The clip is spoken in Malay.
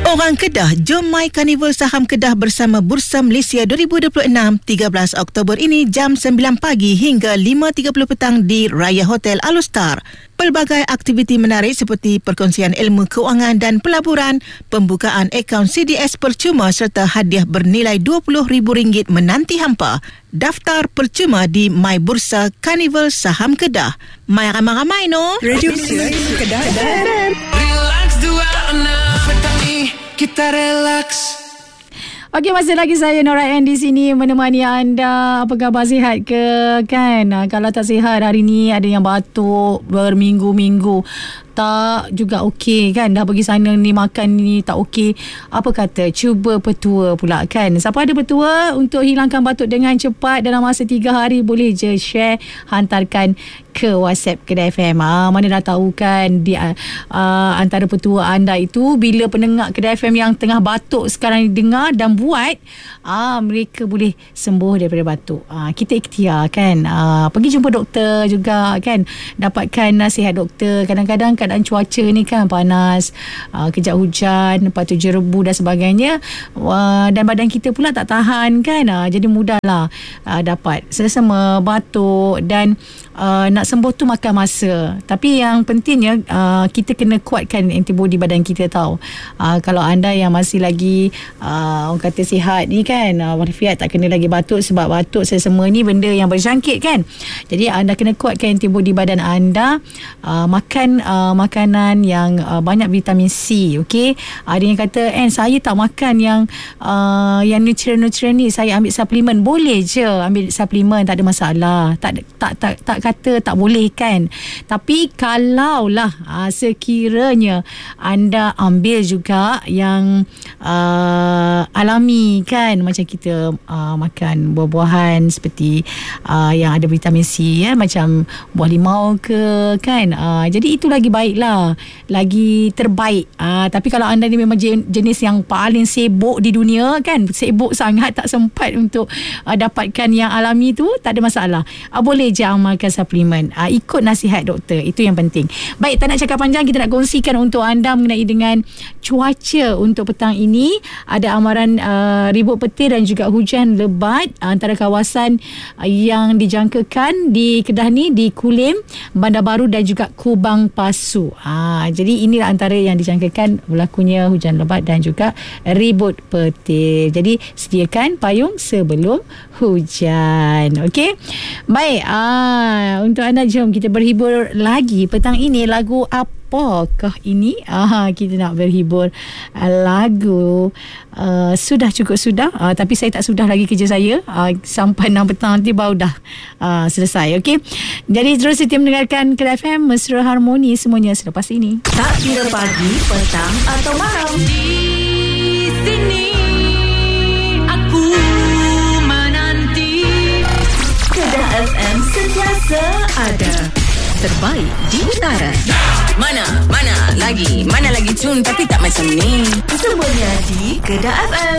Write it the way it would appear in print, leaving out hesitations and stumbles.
Orang Kedah, jom mai Karnival Saham Kedah bersama Bursa Malaysia 2026 13 Oktober ini jam 9 pagi hingga 5.30 petang di Raya Hotel Alustar. Pelbagai aktiviti menarik seperti perkongsian ilmu keuangan dan pelaburan, pembukaan akaun CDS percuma serta hadiah bernilai RM20,000 menanti hampa. Daftar percuma di My Bursa Karnival Saham Kedah. Mai ramai-ramai no. Radio Kedah. Relax dua anak petang ni kita relax. Okey, masih lagi saya Nora Ann di sini menemani anda. Apa khabar, sihat ke? Kan kalau tak sihat hari ni ada yang batuk berminggu-minggu, tak juga okey kan, dah pergi sana ni makan ni tak okey. Apa kata, cuba petua pula kan. Siapa ada petua untuk hilangkan batuk dengan cepat dalam masa 3 hari, boleh je share, hantarkan ke WhatsApp Kedah FM. Mana dah tahu kan di antara petua anda itu, bila pendengar Kedah FM yang tengah batuk sekarang dengar dan buat, mereka boleh sembuh daripada batuk. Kita ikhtiar kan, pergi jumpa doktor juga kan, dapatkan nasihat doktor. Kadang-kadang keadaan cuaca ni kan panas, kejap hujan, lepas tu jerebu dan sebagainya, dan badan kita pula tak tahan kan, jadi mudahlah dapat sesama batuk. Dan nak sembuh tu makan masa. Tapi yang pentingnya kita kena kuatkan antibody badan kita tahu. Kalau anda yang masih lagi orang kata sihat ni kan, walafiat, tak kena lagi batuk, sebab batuk sesama ni benda yang berjangkit kan. Jadi anda kena kuatkan antibody badan anda. Makan makanan yang banyak vitamin C. Okey, ada yang kata saya tak makan yang nutrien-nutrien ni, saya ambil suplemen. Boleh je ambil suplemen, tak ada masalah. Tak kata tak boleh kan. Tapi kalaulah sekiranya anda ambil juga yang alami kan, macam kita makan buah-buahan seperti yang ada vitamin C ya, macam buah limau ke kan, jadi itu lagi baiklah, lagi terbaik. Tapi kalau anda ni memang jenis yang paling sibuk di dunia kan, sibuk sangat, tak sempat untuk dapatkan yang alami tu, tak ada masalah, boleh je amalkan suplemen. Ikut nasihat doktor, itu yang penting. Baik, tak nak cakap panjang, kita nak kongsikan untuk anda mengenai dengan cuaca untuk petang ini. Ada amaran ribut petir dan juga hujan lebat antara kawasan yang dijangkakan di Kedah ni, di Kulim, Bandar Baru dan juga Kubang Pasu. Jadi inilah antara yang dijangkakan berlakunya hujan lebat dan juga ribut petir. Jadi sediakan payung sebelum hujan. Okey. Baik, untuk anda, jom kita berhibur lagi petang ini. Lagu apakah ini? Kita nak berhibur lagu Sudah Cukup Sudah. Tapi saya tak sudah lagi kerja saya. Sampai 6 petang nanti baru dah selesai. Okey. Jadi terus setia mendengarkan Kedah FM, mesra harmoni semuanya selepas ini. Tak kira pagi, petang atau malam, Di sini aku menanti. Kedah FM sentiasa ada. Terbaik di utara. Mana lagi tune tapi tak macam ni. Semuanya di Kedah FM.